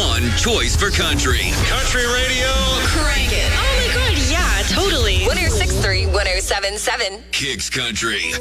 one choice for country. Country radio. Crank it. Oh my God, yeah, totally. 106.3, 107.7. Kicks Country.